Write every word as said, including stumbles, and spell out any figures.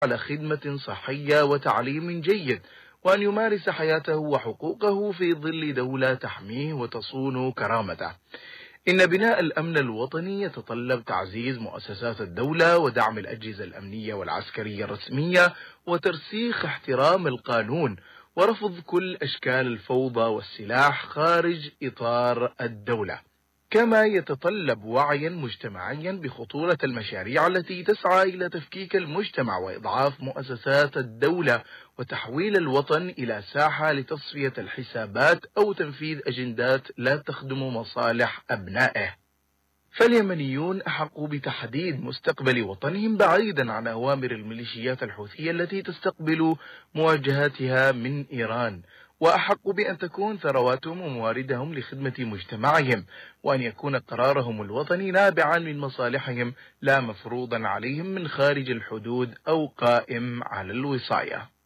على خدمة صحية وتعليم جيد، وأن يمارس حياته وحقوقه في ظل دولة تحميه وتصون كرامته. إن بناء الأمن الوطني يتطلب تعزيز مؤسسات الدولة ودعم الأجهزة الأمنية والعسكرية الرسمية وترسيخ احترام القانون ورفض كل أشكال الفوضى والسلاح خارج إطار الدولة. كما يتطلب وعيا مجتمعيا بخطورة المشاريع التي تسعى إلى تفكيك المجتمع وإضعاف مؤسسات الدولة وتحويل الوطن إلى ساحة لتصفية الحسابات أو تنفيذ أجندات لا تخدم مصالح أبنائه. فاليمنيون أحق بتحديد مستقبل وطنهم بعيدا عن أوامر الميليشيات الحوثية التي تستقبل مواجهاتها من إيران، وأحق بأن تكون ثرواتهم ومواردهم لخدمة مجتمعهم، وأن يكون قرارهم الوطني نابعا من مصالحهم لا مفروضا عليهم من خارج الحدود أو قائم على الوصاية.